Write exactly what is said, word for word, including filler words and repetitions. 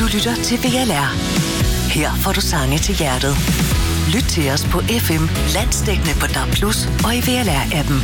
lytter til V L R. Her får du sange til hjertet. Lyt til os på F M, landsdækkende på D A B plus, og i V L R-appen.